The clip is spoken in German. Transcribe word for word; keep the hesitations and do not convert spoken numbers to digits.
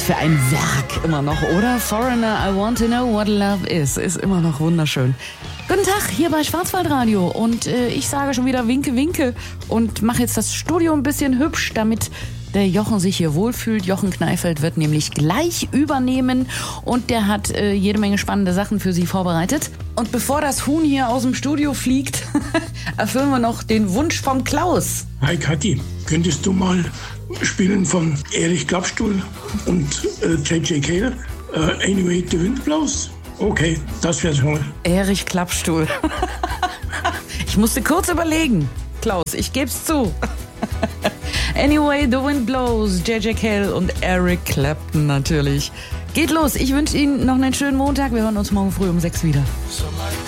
für ein Werk immer noch, oder? Foreigner, I want to know what love is. Ist immer noch wunderschön. Guten Tag, hier bei Schwarzwaldradio. Und äh, ich sage schon wieder Winke, Winke. Und mache jetzt das Studio ein bisschen hübsch, damit der Jochen sich hier wohlfühlt. Jochen Kneifeld wird nämlich gleich übernehmen. Und der hat äh, jede Menge spannende Sachen für Sie vorbereitet. Und bevor das Huhn hier aus dem Studio fliegt, erfüllen wir noch den Wunsch vom Klaus. Hi Kathi, könntest du mal spielen von Erich Klappstuhl und äh, J J Cale, äh, Anyway the Wind Blows? Okay, das wäre toll. Erich Klappstuhl. Ich musste kurz überlegen. Klaus, ich geb's zu. Anyway the Wind Blows, J J Cale und Eric Clapton natürlich. Geht los, ich wünsche Ihnen noch einen schönen Montag. Wir hören uns morgen früh um sechs wieder.